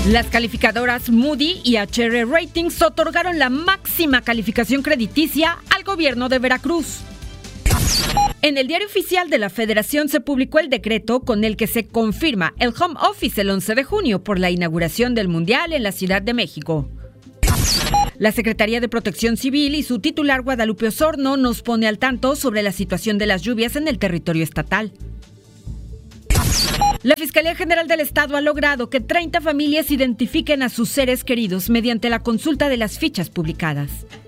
Las calificadoras Moody y HR Ratings otorgaron la máxima calificación crediticia al gobierno de Veracruz. En el Diario Oficial de la Federación se publicó el decreto con el que se confirma el home office el 11 de junio por la inauguración del Mundial en la Ciudad de México. La Secretaría de Protección Civil y su titular Guadalupe Osorno nos pone al tanto sobre la situación de las lluvias en el territorio estatal. La Fiscalía General del Estado ha logrado que 30 familias identifiquen a sus seres queridos mediante la consulta de las fichas publicadas.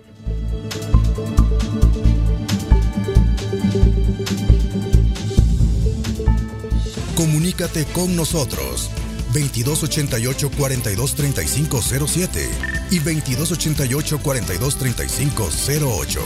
Comunícate con nosotros 2288-423507 y 2288-423508.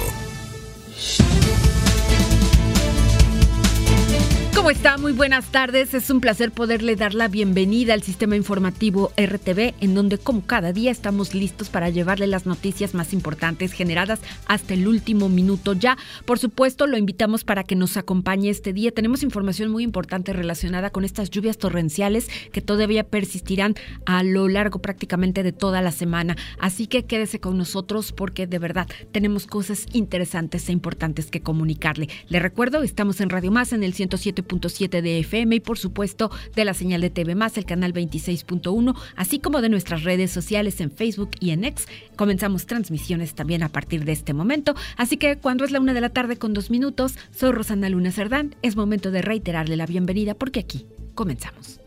¿Cómo está? Muy buenas tardes. Es un placer poderle dar la bienvenida al sistema informativo RTV, en donde como cada día estamos listos para llevarle las noticias más importantes generadas hasta el último minuto ya. Por supuesto, lo invitamos para que nos acompañe este día. Tenemos información muy importante relacionada con estas lluvias torrenciales que todavía persistirán a lo largo prácticamente de toda la semana. Así que quédese con nosotros porque de verdad tenemos cosas interesantes e importantes que comunicarle. Le recuerdo, estamos en Radio Más en el 107.7 de FM y por supuesto de la señal de TV Más, el canal 26.1, así como de nuestras redes sociales en Facebook y en X. Comenzamos transmisiones también a partir de este momento, así que cuando es la 1:02 p.m, soy Rosana Luna Cerdán, es momento de reiterarle la bienvenida porque aquí comenzamos.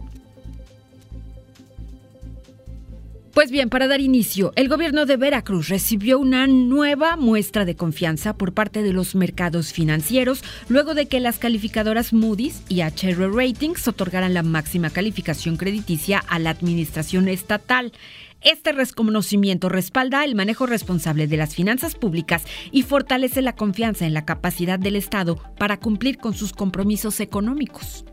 Pues bien, para dar inicio, el gobierno de Veracruz recibió una nueva muestra de confianza por parte de los mercados financieros luego de que las calificadoras Moody's y HR Ratings otorgaran la máxima calificación crediticia a la administración estatal. Este reconocimiento respalda el manejo responsable de las finanzas públicas y fortalece la confianza en la capacidad del Estado para cumplir con sus compromisos económicos.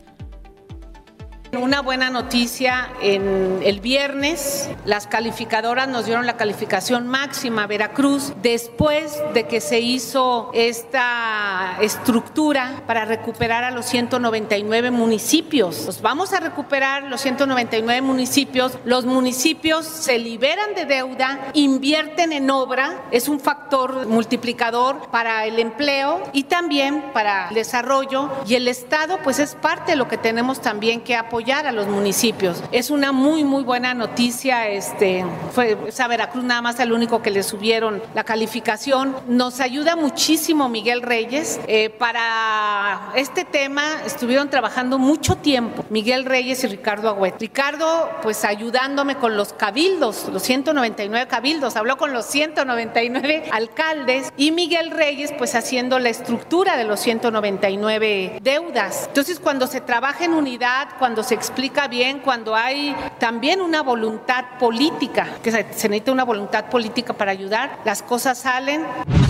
Una buena noticia, en el viernes las calificadoras nos dieron la calificación máxima a Veracruz después de que se hizo esta estructura para recuperar a los 199 municipios. Pues vamos a recuperar los 199 municipios, los municipios se liberan de deuda, invierten en obra, es un factor multiplicador para el empleo y también para el desarrollo, y el Estado pues es parte de lo que tenemos también que apoyar a los municipios. Es una muy buena noticia. Fue a Veracruz nada más el único que le subieron la calificación. Nos ayuda muchísimo Miguel Reyes. Para este tema estuvieron trabajando mucho tiempo Miguel Reyes y Ricardo Agüet. Ricardo pues ayudándome con los cabildos, los 199 cabildos, habló con los 199 alcaldes, y Miguel Reyes pues haciendo la estructura de los 199 deudas. Entonces, cuando se trabaja en unidad, cuando se explica bien, cuando hay también una voluntad política, que se necesita una voluntad política para ayudar, las cosas salen.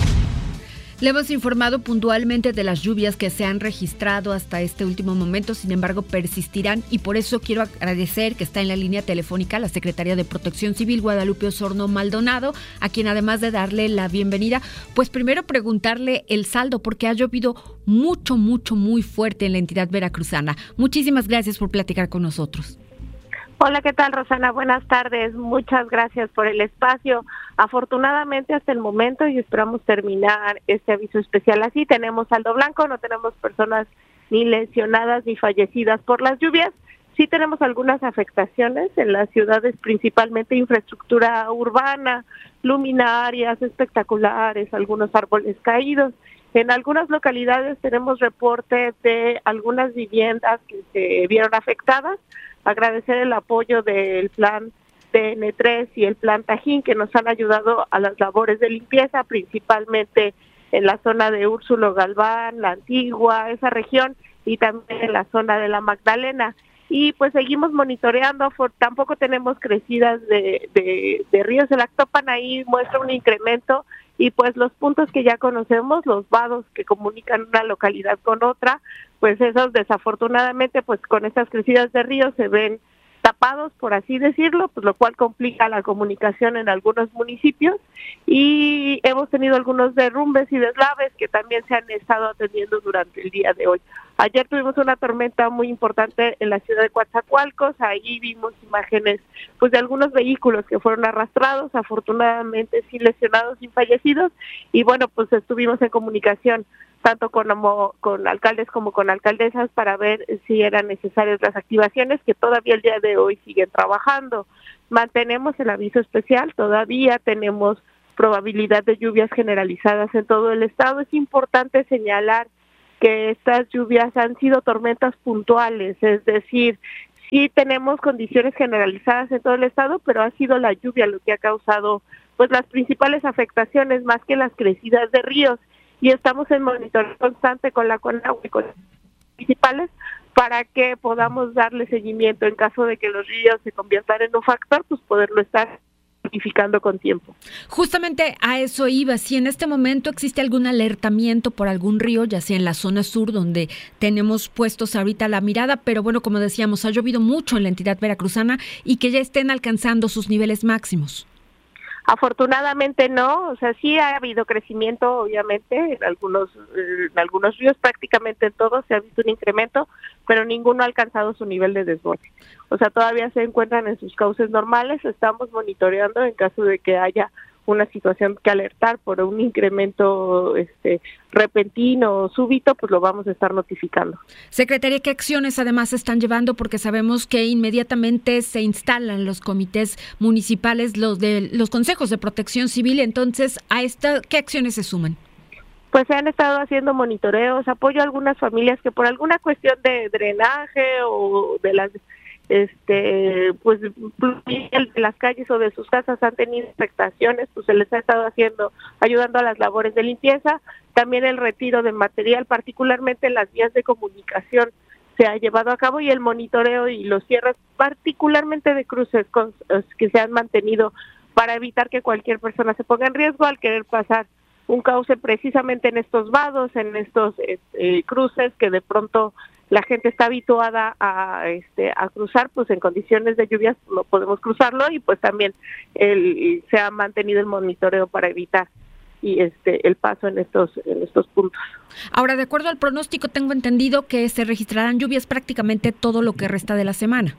Le hemos informado puntualmente de las lluvias que se han registrado hasta este último momento, sin embargo persistirán, y por eso quiero agradecer que está en la línea telefónica la secretaria de Protección Civil, Guadalupe Osorno Maldonado, a quien además de darle la bienvenida, pues primero preguntarle el saldo, porque ha llovido mucho, muy fuerte en la entidad veracruzana. Muchísimas gracias por platicar con nosotros. Hola, ¿qué tal, Rosana? Buenas tardes. Muchas gracias por el espacio. Afortunadamente, hasta el momento, y esperamos terminar este aviso especial así, tenemos saldo blanco, no tenemos personas ni lesionadas ni fallecidas por las lluvias. Sí tenemos algunas afectaciones en las ciudades, principalmente infraestructura urbana, luminarias espectaculares, algunos árboles caídos. En algunas localidades tenemos reportes de algunas viviendas que se vieron afectadas. Agradecer el apoyo del plan TN3 y el plan Tajín, que nos han ayudado a las labores de limpieza, principalmente en la zona de Úrsulo Galván, La Antigua, esa región, y también en la zona de La Magdalena. Y pues seguimos monitoreando, tampoco tenemos crecidas de ríos. El Actopan ahí muestra un incremento, y pues los puntos que ya conocemos, los vados que comunican una localidad con otra, pues esos desafortunadamente pues con estas crecidas de ríos se ven tapados, por así decirlo, pues lo cual complica la comunicación en algunos municipios, y hemos tenido algunos derrumbes y deslaves que también se han estado atendiendo durante el día de hoy. Ayer tuvimos una tormenta muy importante en la ciudad de Coatzacoalcos, ahí vimos imágenes pues de algunos vehículos que fueron arrastrados, afortunadamente sin lesionados, sin fallecidos, y bueno, pues estuvimos en comunicación tanto con alcaldes como con alcaldesas para ver si eran necesarias las activaciones, que todavía el día de hoy siguen trabajando. Mantenemos el aviso especial, todavía tenemos probabilidad de lluvias generalizadas en todo el estado. Es importante señalar que estas lluvias han sido tormentas puntuales, es decir, sí tenemos condiciones generalizadas en todo el estado, pero ha sido la lluvia lo que ha causado pues las principales afectaciones más que las crecidas de ríos. Y estamos en monitoreo constante con la CONAGUA y con las municipales para que podamos darle seguimiento en caso de que los ríos se conviertan en un factor, pues poderlo estar notificando con tiempo. Justamente a eso iba, si en este momento existe algún alertamiento por algún río, ya sea en la zona sur donde tenemos puestos ahorita la mirada, pero bueno, como decíamos, ha llovido mucho en la entidad veracruzana y que ya estén alcanzando sus niveles máximos. Afortunadamente no, o sea, sí ha habido crecimiento, obviamente, en algunos ríos, prácticamente en todos se ha visto un incremento, pero ninguno ha alcanzado su nivel de desborde. O sea, todavía se encuentran en sus cauces normales, estamos monitoreando en caso de que haya una situación que alertar por un incremento repentino o súbito, pues lo vamos a estar notificando. Secretaria, ¿qué acciones además se están llevando? Porque sabemos que inmediatamente se instalan los comités municipales, los consejos de protección civil, entonces, ¿qué acciones se suman? Pues se han estado haciendo monitoreos, apoyo a algunas familias que por alguna cuestión de drenaje o de las pues de las calles o de sus casas han tenido afectaciones, pues se les ha estado ayudando a las labores de limpieza, también el retiro de material, particularmente en las vías de comunicación, se ha llevado a cabo, y el monitoreo y los cierres, particularmente de cruces que se han mantenido para evitar que cualquier persona se ponga en riesgo al querer pasar un cauce precisamente en estos vados, en estos cruces que de pronto la gente está habituada a cruzar, pues en condiciones de lluvias no podemos cruzarlo, y pues también se ha mantenido el monitoreo para evitar el paso en estos puntos. Ahora, de acuerdo al pronóstico, tengo entendido que se registrarán lluvias prácticamente todo lo que resta de la semana.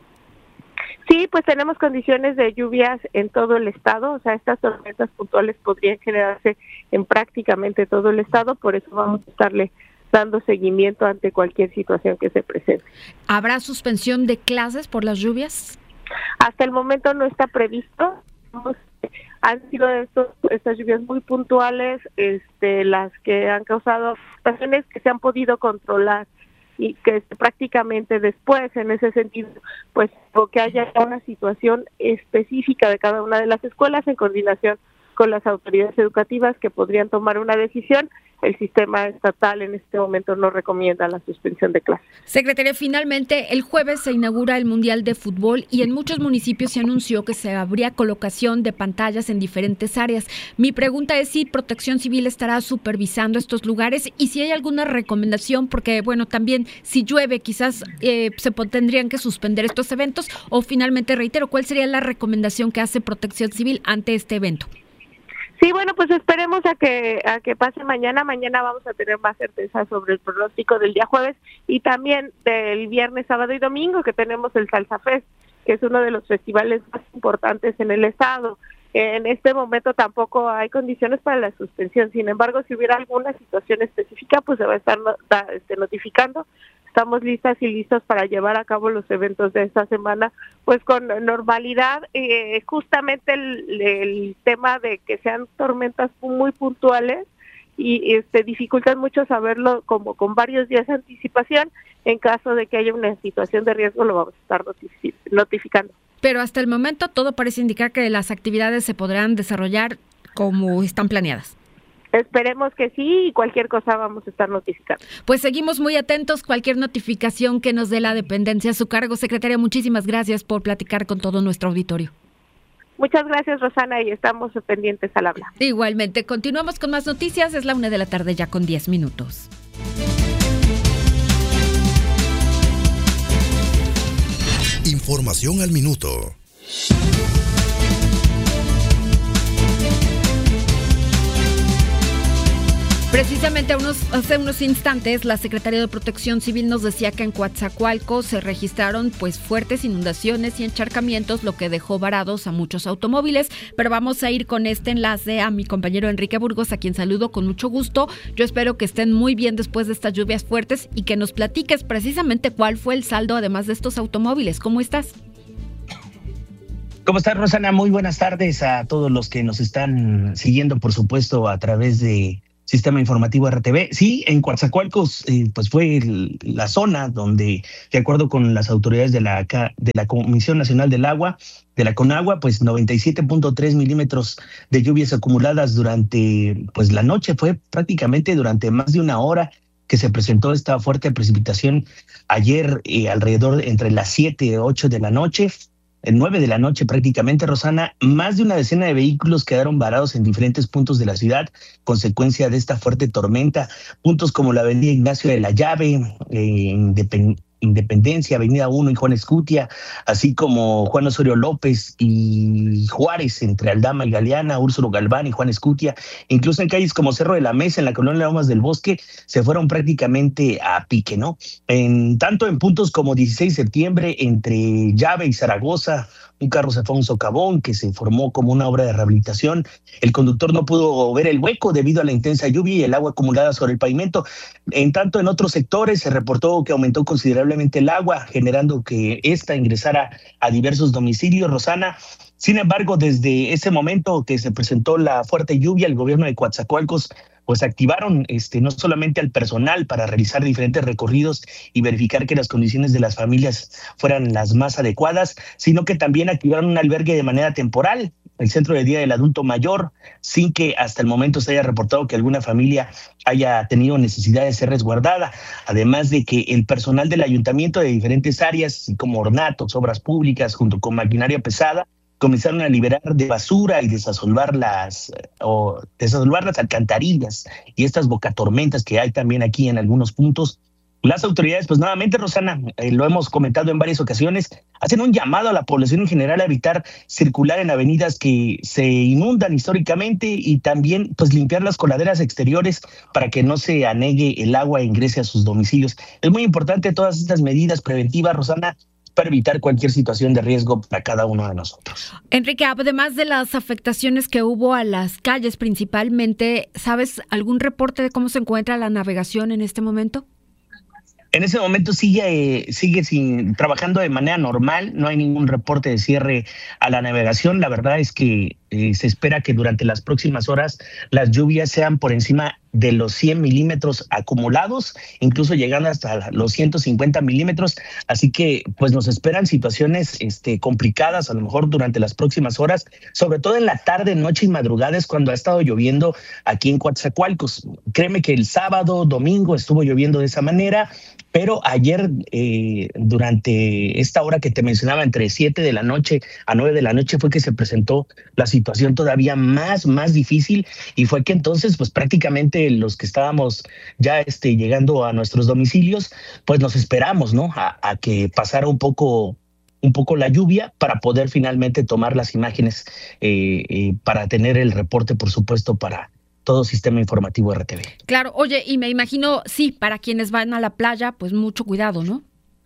Sí, pues tenemos condiciones de lluvias en todo el estado, o sea, estas tormentas puntuales podrían generarse en prácticamente todo el estado, por eso vamos a estarle dando seguimiento ante cualquier situación que se presente. ¿Habrá suspensión de clases por las lluvias? Hasta el momento no está previsto. Han sido estas lluvias muy puntuales, las que han causado afectaciones que se han podido controlar, y que prácticamente después, en ese sentido, pues que haya una situación específica de cada una de las escuelas en coordinación con las autoridades educativas que podrían tomar una decisión. El sistema estatal en este momento no recomienda la suspensión de clases. Secretaria, finalmente, el jueves se inaugura el Mundial de Fútbol y en muchos municipios se anunció que se habría colocación de pantallas en diferentes áreas. Mi pregunta es si Protección Civil estará supervisando estos lugares y si hay alguna recomendación, porque, bueno, también si llueve quizás tendrían que suspender estos eventos, o finalmente, reitero, ¿cuál sería la recomendación que hace Protección Civil ante este evento? Sí, bueno, pues esperemos a que pase mañana. Mañana vamos a tener más certeza sobre el pronóstico del día jueves y también del viernes, sábado y domingo, que tenemos el Salsa Fest, que es uno de los festivales más importantes en el estado. En este momento tampoco hay condiciones para la suspensión. Sin embargo, si hubiera alguna situación específica, pues se va a estar notificando. Estamos listas y listos para llevar a cabo los eventos de esta semana, pues con normalidad. Justamente el tema de que sean tormentas muy puntuales y dificultan mucho saberlo como con varios días de anticipación. En caso de que haya una situación de riesgo, lo vamos a estar notificando. Pero hasta el momento todo parece indicar que las actividades se podrán desarrollar como están planeadas. Esperemos que sí, y cualquier cosa vamos a estar notificando. Pues seguimos muy atentos, cualquier notificación que nos dé la dependencia a su cargo. Secretaria, muchísimas gracias por platicar con todo nuestro auditorio. Muchas gracias, Rosana, y estamos pendientes al habla. Igualmente, continuamos con más noticias, es la 1:00 p.m. ya con 10 minutos. Información al minuto. Precisamente hace unos instantes la Secretaría de Protección Civil nos decía que en Coatzacoalcos se registraron fuertes inundaciones y encharcamientos, lo que dejó varados a muchos automóviles. Pero vamos a ir con este enlace a mi compañero Enrique Burgos, a quien saludo con mucho gusto. Yo espero que estén muy bien después de estas lluvias fuertes y que nos platiques precisamente cuál fue el saldo además de estos automóviles. ¿Cómo estás? ¿Cómo estás, Rosana? Muy buenas tardes a todos los que nos están siguiendo, por supuesto, a través de Sistema Informativo RTV. Sí, en Coatzacoalcos, pues fue la zona donde, de acuerdo con las autoridades de la Comisión Nacional del Agua, de la CONAGUA, pues 97.3 milímetros de lluvias acumuladas durante pues la noche. Fue prácticamente durante más de una hora que se presentó esta fuerte precipitación ayer, alrededor entre las 7 y 8 de la noche. 9 de la noche prácticamente, Rosana. Más de una decena de vehículos quedaron varados en diferentes puntos de la ciudad, consecuencia de esta fuerte tormenta. Puntos como la avenida Ignacio de la Llave, Independencia, Avenida 1 y Juan Escutia, así como Juan Osorio López y Juárez, entre Aldama y Galeana, Úrsulo Galván y Juan Escutia. Incluso en calles como Cerro de la Mesa, en la colonia Lomas del Bosque, se fueron prácticamente a pique, ¿no? Tanto en puntos como 16 de septiembre, entre Llave y Zaragoza, un carro se fue a un socavón que se formó como una obra de rehabilitación. El conductor no pudo ver el hueco debido a la intensa lluvia y el agua acumulada sobre el pavimento. En tanto, en otros sectores se reportó que aumentó considerablemente el agua, generando que ésta ingresara a diversos domicilios, Rosana. Sin embargo, desde ese momento que se presentó la fuerte lluvia, el gobierno de Coatzacoalcos pues activaron no solamente al personal para realizar diferentes recorridos y verificar que las condiciones de las familias fueran las más adecuadas, sino que también activaron un albergue de manera temporal, el Centro de Día del Adulto Mayor, sin que hasta el momento se haya reportado que alguna familia haya tenido necesidad de ser resguardada. Además de que el personal del ayuntamiento de diferentes áreas, como ornatos, obras públicas, junto con maquinaria pesada, comenzaron a liberar de basura y desasolvar las alcantarillas y estas bocatormentas que hay también aquí en algunos puntos. Las autoridades, pues nuevamente, Rosana, lo hemos comentado en varias ocasiones, hacen un llamado a la población en general a evitar circular en avenidas que se inundan históricamente y también pues limpiar las coladeras exteriores para que no se anegue el agua e ingrese a sus domicilios. Es muy importante todas estas medidas preventivas, Rosana, para evitar cualquier situación de riesgo para cada uno de nosotros. Enrique, además de las afectaciones que hubo a las calles principalmente, ¿sabes algún reporte de cómo se encuentra la navegación en este momento? En ese momento sigue trabajando de manera normal, no hay ningún reporte de cierre a la navegación. La verdad es que se espera que durante las próximas horas las lluvias sean por encima de los 100 milímetros acumulados, incluso llegando hasta los 150 milímetros. Así que pues nos esperan situaciones complicadas a lo mejor durante las próximas horas, sobre todo en la tarde, noche y madrugada es cuando ha estado lloviendo aquí en Coatzacoalcos. Créeme que el sábado, domingo estuvo lloviendo de esa manera, pero ayer durante esta hora que te mencionaba, entre 7 de la noche a 9 de la noche, fue que se presentó la situación todavía más difícil, y fue que entonces pues prácticamente los que estábamos ya llegando a nuestros domicilios, pues nos esperamos, ¿no? A que pasara un poco la lluvia para poder finalmente tomar las imágenes para tener el reporte, por supuesto, para todo Sistema Informativo RTV. Claro, oye, y me imagino, sí, para quienes van a la playa, pues mucho cuidado, ¿no?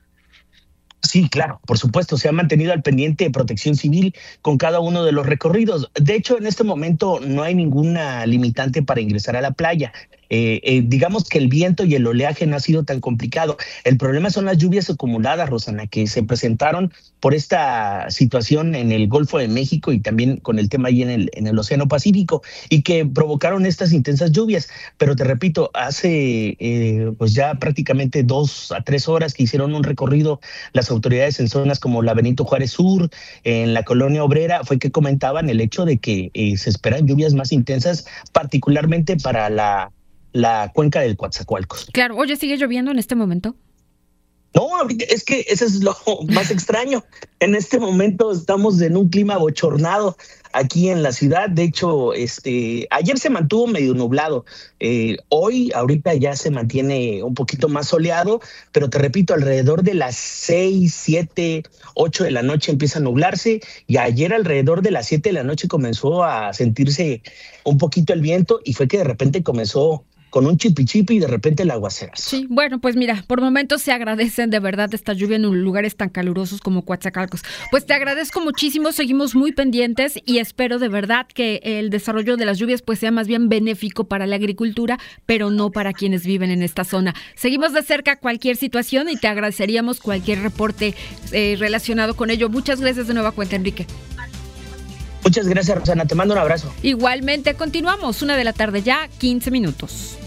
Sí, claro, por supuesto, se ha mantenido al pendiente de Protección Civil con cada uno de los recorridos. De hecho, en este momento no hay ninguna limitante para ingresar a la playa. Digamos que el viento y el oleaje no ha sido tan complicado. El problema son las lluvias acumuladas, Rosana, que se presentaron por esta situación en el Golfo de México y también con el tema ahí en el Océano Pacífico, y que provocaron estas intensas lluvias. Pero te repito, hace pues ya prácticamente 2 a 3 horas que hicieron un recorrido las autoridades en zonas como la Benito Juárez Sur, en la Colonia Obrera, fue que comentaban el hecho de que se esperan lluvias más intensas, particularmente para la cuenca del Coatzacoalcos. Claro, oye, ¿sigue lloviendo en este momento? No, ahorita es que eso es lo más extraño. En este momento estamos en un clima bochornado aquí en la ciudad. De hecho, ayer se mantuvo medio nublado. Hoy, ahorita ya se mantiene un poquito más soleado, pero te repito, alrededor de las 6, 7, 8 de la noche empieza a nublarse, y ayer alrededor de las 7 de la noche comenzó a sentirse un poquito el viento, y fue que de repente comenzó con un chipi y de repente el aguacerazo. Sí, bueno, pues mira, por momentos se agradecen de verdad esta lluvia en lugares tan calurosos como Coatzacoalcos. Pues te agradezco muchísimo, seguimos muy pendientes y espero de verdad que el desarrollo de las lluvias pues sea más bien benéfico para la agricultura, pero no para quienes viven en esta zona. Seguimos de cerca cualquier situación y te agradeceríamos cualquier reporte relacionado con ello. Muchas gracias de nueva cuenta, Enrique. Muchas gracias, Rosana, te mando un abrazo. Igualmente, continuamos, 1 de la tarde ya, 15 minutos.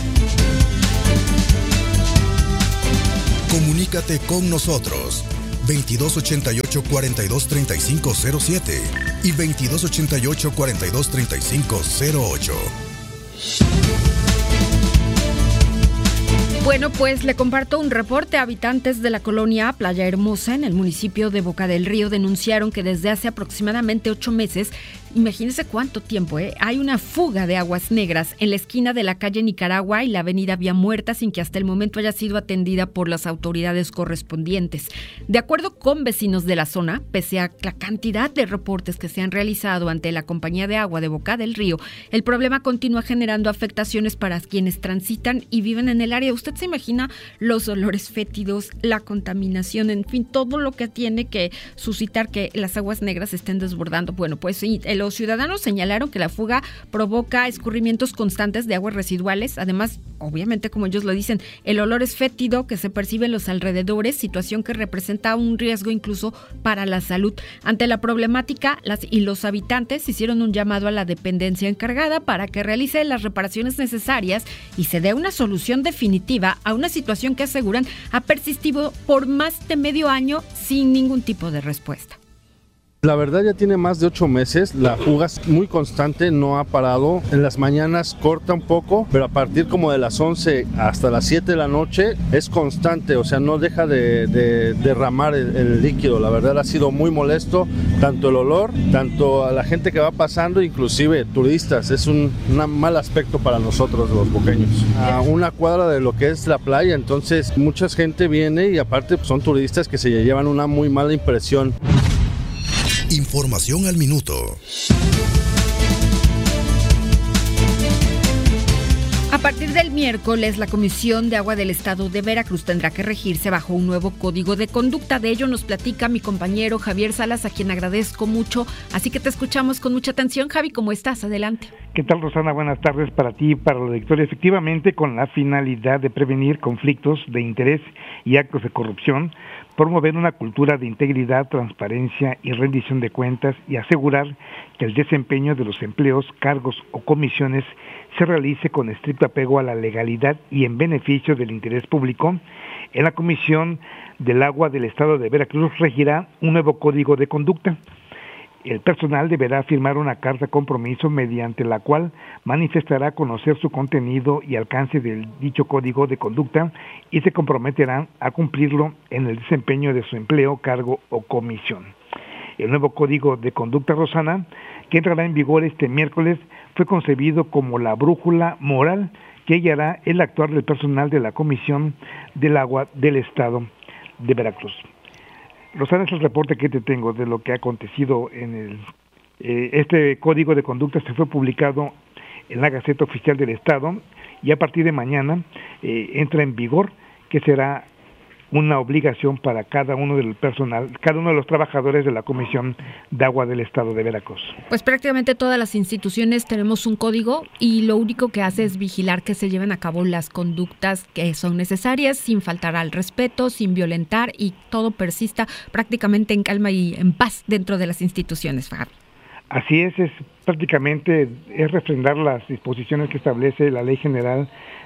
Comunícate con nosotros 2288-423507 y 2288-423508. Bueno, pues le comparto un reporte. Habitantes de la colonia Playa Hermosa, en el municipio de Boca del Río, denunciaron que desde hace aproximadamente 8 meses, imagínense cuánto tiempo, hay una fuga de aguas negras en la esquina de la calle Nicaragua y la avenida Vía Muerta, sin que hasta el momento haya sido atendida por las autoridades correspondientes. De acuerdo con vecinos de la zona, pese a la cantidad de reportes que se han realizado ante la Compañía de Agua de Boca del Río, el problema continúa generando afectaciones para quienes transitan y viven en el área. Usted se imagina los olores fétidos, la contaminación, en fin, todo lo que tiene que suscitar que las aguas negras se estén desbordando. Bueno, pues sí, los ciudadanos señalaron que la fuga provoca escurrimientos constantes de aguas residuales. Además, obviamente, como ellos lo dicen, el olor es fétido que se percibe en los alrededores, situación que representa un riesgo incluso para la salud. Ante la problemática, los habitantes hicieron un llamado a la dependencia encargada para que realice las reparaciones necesarias y se dé una solución definitiva a una situación que aseguran ha persistido por más de medio año sin ningún tipo de respuesta. La verdad ya tiene más de 8 meses, la fuga es muy constante, no ha parado. En las mañanas corta un poco, pero a partir como de las 11 hasta las 7 de la noche es constante, o sea, no deja de derramar el líquido. La verdad ha sido muy molesto, tanto el olor, tanto a la gente que va pasando, inclusive turistas. Es un mal aspecto para nosotros los boqueños. A una cuadra de lo que es la playa, entonces mucha gente viene y aparte son turistas que se llevan una muy mala impresión. Información al minuto. A partir del miércoles, la Comisión de Agua del Estado de Veracruz tendrá que regirse bajo un nuevo código de conducta. De ello nos platica mi compañero Javier Salas, a quien agradezco mucho. Así que te escuchamos con mucha atención. Javi, ¿cómo estás? Adelante. ¿Qué tal, Rosana? Buenas tardes para ti y para la auditoría. Efectivamente, con la finalidad de prevenir conflictos de interés y actos de corrupción, promover una cultura de integridad, transparencia y rendición de cuentas y asegurar que el desempeño de los empleos, cargos o comisiones se realice con estricto apego a la legalidad y en beneficio del interés público, en la Comisión del Agua del Estado de Veracruz regirá un nuevo código de conducta. El personal deberá firmar una carta compromiso mediante la cual manifestará conocer su contenido y alcance del dicho código de conducta y se comprometerán a cumplirlo en el desempeño de su empleo, cargo o comisión. El nuevo código de conducta, Rosana, que entrará en vigor este miércoles, fue concebido como la brújula moral que guiará el actuar del personal de la Comisión del Agua del Estado de Veracruz. Rosana, es el reporte que te tengo de lo que ha acontecido en este código de conducta. Se fue publicado en la Gaceta Oficial del Estado y a partir de mañana entra en vigor, que será una obligación para cada uno del personal, cada uno de los trabajadores de la Comisión de Agua del Estado de Veracruz. Pues prácticamente todas las instituciones tenemos un código y lo único que hace es vigilar que se lleven a cabo las conductas que son necesarias, sin faltar al respeto, sin violentar y todo persista prácticamente en calma y en paz dentro de las instituciones, Fabi. Así es prácticamente refrendar las disposiciones que establece la Ley General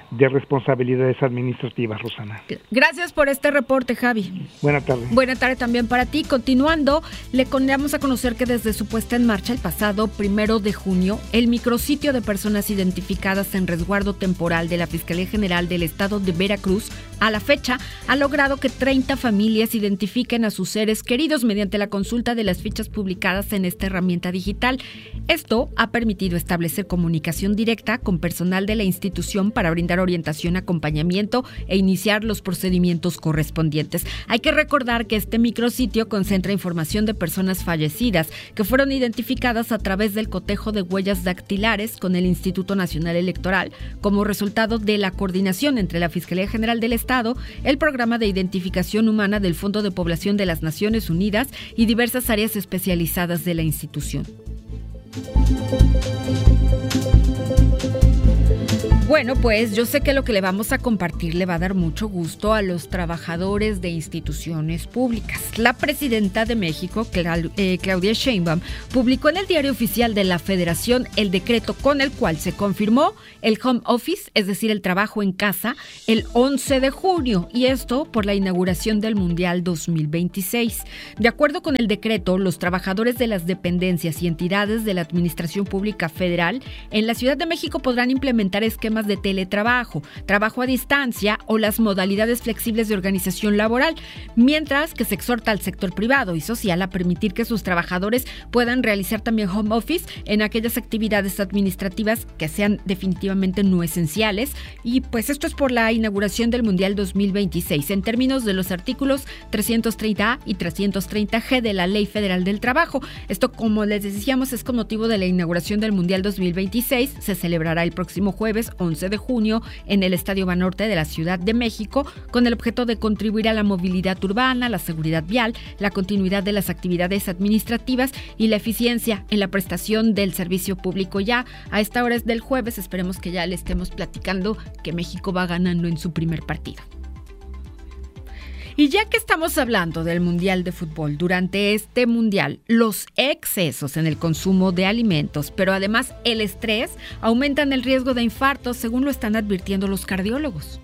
de responsabilidades administrativas, Rosana. Gracias por este reporte, Javi. Buenas tardes. Buena tarde también para ti. Continuando, le damos a conocer que desde su puesta en marcha el pasado 1 de junio, el micrositio de personas identificadas en resguardo temporal de la Fiscalía General del Estado de Veracruz, a la fecha, ha logrado que 30 familias identifiquen a sus seres queridos mediante la consulta de las fichas publicadas en esta herramienta digital. Esto ha permitido establecer comunicación directa con personal de la institución para brindar orientación, acompañamiento e iniciar los procedimientos correspondientes. Hay que recordar que este micrositio concentra información de personas fallecidas que fueron identificadas a través del cotejo de huellas dactilares con el Instituto Nacional Electoral como resultado de la coordinación entre la Fiscalía General del Estado, el Programa de Identificación Humana del Fondo de Población de las Naciones Unidas y diversas áreas especializadas de la institución. Bueno, pues yo sé que lo que le vamos a compartir le va a dar mucho gusto a los trabajadores de instituciones públicas. La presidenta de México, Claudia Sheinbaum, publicó en el Diario Oficial de la Federación el decreto con el cual se confirmó el home office, es decir, el trabajo en casa, el 11 de junio, y esto por la inauguración del Mundial 2026. De acuerdo con el decreto, los trabajadores de las dependencias y entidades de la Administración Pública Federal en la Ciudad de México podrán implementar esquemas de teletrabajo, trabajo a distancia o las modalidades flexibles de organización laboral, mientras que se exhorta al sector privado y social a permitir que sus trabajadores puedan realizar también home office en aquellas actividades administrativas que sean definitivamente no esenciales, y pues esto es por la inauguración del Mundial 2026 en términos de los artículos 330A y 330G de la Ley Federal del Trabajo. Esto, como les decíamos, es con motivo de la inauguración del Mundial 2026. Se celebrará el próximo jueves 11 de junio en el Estadio Banorte de la Ciudad de México, con el objeto de contribuir a la movilidad urbana, la seguridad vial, la continuidad de las actividades administrativas y la eficiencia en la prestación del servicio público. Ya a esta hora del jueves, esperemos que ya le estemos platicando que México va ganando en su primer partido. Y ya que estamos hablando del Mundial de Fútbol, durante este Mundial, los excesos en el consumo de alimentos, pero además el estrés, aumentan el riesgo de infartos, según lo están advirtiendo los cardiólogos.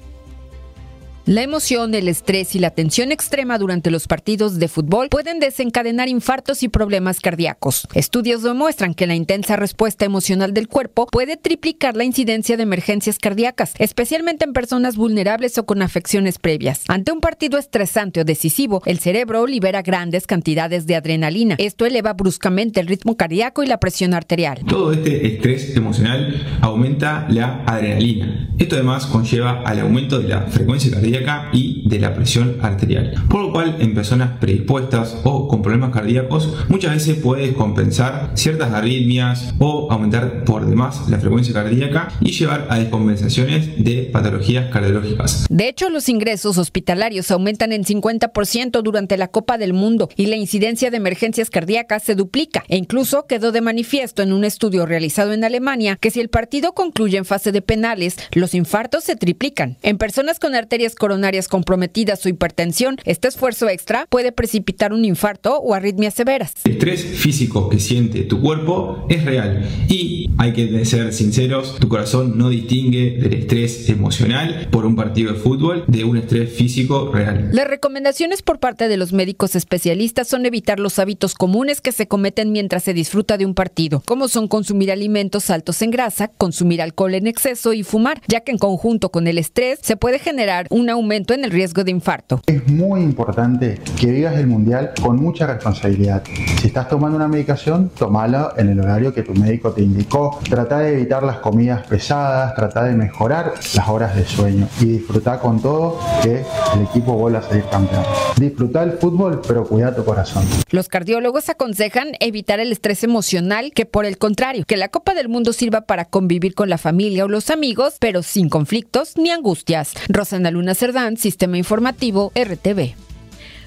La emoción, el estrés y la tensión extrema durante los partidos de fútbol pueden desencadenar infartos y problemas cardíacos. Estudios demuestran que la intensa respuesta emocional del cuerpo puede triplicar la incidencia de emergencias cardíacas, especialmente en personas vulnerables o con afecciones previas. Ante un partido estresante o decisivo, el cerebro libera grandes cantidades de adrenalina. Esto eleva bruscamente el ritmo cardíaco y la presión arterial. Todo este estrés emocional aumenta la adrenalina. Esto además conlleva al aumento de la frecuencia cardíaca y de la presión arterial, por lo cual en personas predispuestas o con problemas cardíacos muchas veces puede compensar ciertas arritmias o aumentar por demás la frecuencia cardíaca y llevar a descompensaciones de patologías cardiológicas. De hecho, los ingresos hospitalarios aumentan en 50% durante la Copa del Mundo y la incidencia de emergencias cardíacas se duplica, e incluso quedó de manifiesto en un estudio realizado en Alemania que si el partido concluye en fase de penales, los infartos se triplican. En personas con arterias coronarias comprometidas o hipertensión, este esfuerzo extra puede precipitar un infarto o arritmias severas. El estrés físico que siente tu cuerpo es real y hay que ser sinceros, tu corazón no distingue del estrés emocional por un partido de fútbol de un estrés físico real. Las recomendaciones por parte de los médicos especialistas son evitar los hábitos comunes que se cometen mientras se disfruta de un partido, como son consumir alimentos altos en grasa, consumir alcohol en exceso y fumar, ya que en conjunto con el estrés se puede generar un aumento en el riesgo de infarto. Es muy importante que vivas el Mundial con mucha responsabilidad. Si estás tomando una medicación, tómala en el horario que tu médico te indicó. Trata de evitar las comidas pesadas, trata de mejorar las horas de sueño y disfruta con todo que el equipo vuelva a salir campeón. Disfruta el fútbol, pero cuida tu corazón. Los cardiólogos aconsejan evitar el estrés emocional, que por el contrario, que la Copa del Mundo sirva para convivir con la familia o los amigos, pero sin conflictos ni angustias. Rosana Luna Cerdán, Sistema Informativo RTV.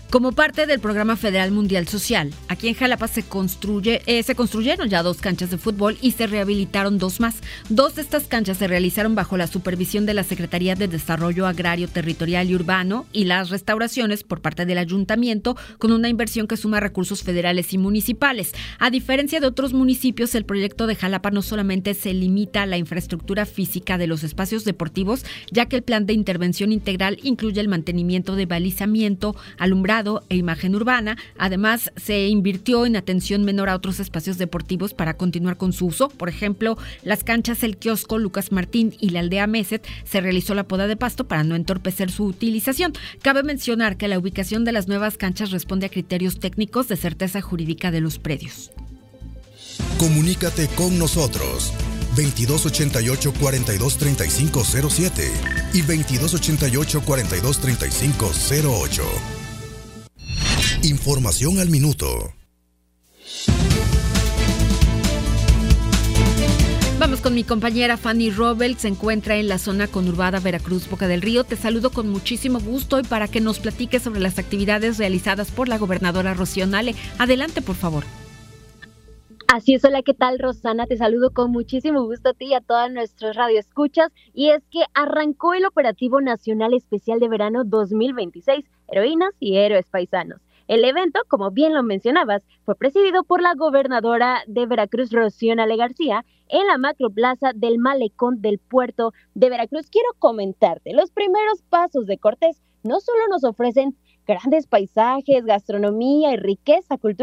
Como parte del Programa Federal Mundial Social, aquí en Jalapa se construyeron ya 2 canchas de fútbol y se rehabilitaron 2 más. 2 de estas canchas se realizaron bajo la supervisión de la Secretaría de Desarrollo Agrario, Territorial y Urbano, y las restauraciones por parte del Ayuntamiento con una inversión que suma recursos federales y municipales. A diferencia de otros municipios, el proyecto de Jalapa no solamente se limita a la infraestructura física de los espacios deportivos, ya que el plan de intervención integral incluye el mantenimiento de balizamiento, alumbrado e imagen urbana. Además, se invirtió en atención menor a otros espacios deportivos para continuar con su uso. Por ejemplo, las canchas El Kiosco, Lucas Martín y la Aldea Meset se realizó la poda de pasto para no entorpecer su utilización. Cabe mencionar que la ubicación de las nuevas canchas responde a criterios técnicos de certeza jurídica de los predios. Comunícate con nosotros 2288-423507 y 2288-423508. Información al minuto. Vamos con mi compañera Fanny Robel, se encuentra en la zona conurbada Veracruz, Boca del Río. Te saludo con muchísimo gusto y para que nos platiques sobre las actividades realizadas por la gobernadora Rocío Nale. Adelante, por favor. Así es, hola, ¿qué tal, Rosana? Te saludo con muchísimo gusto a ti y a todas nuestros radioescuchas. Y es que arrancó el Operativo Nacional Especial de Verano 2026, Heroínas y Héroes Paisanos. El evento, como bien lo mencionabas, fue presidido por la gobernadora de Veracruz, Rocío Nale García, en la macroplaza del Malecón del Puerto de Veracruz. Quiero comentarte, los primeros pasos de Cortés no solo nos ofrecen grandes paisajes, gastronomía y riqueza cultural,